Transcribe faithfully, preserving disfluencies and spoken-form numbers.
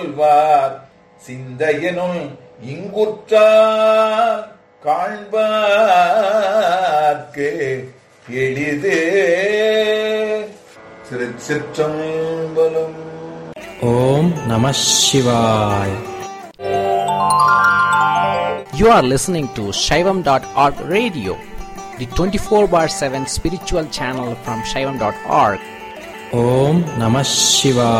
சொல்வார் சிந்தையனும் இங்குற்றார் காண்பார்க்கு எளிதே. திருச்சிற்றம்பலம். ஓம் நம சிவாய். You are listening to Shaivam dot org radio, the twenty-four bar seven spiritual channel from Shaivam dot org. Om Namah Shivaya.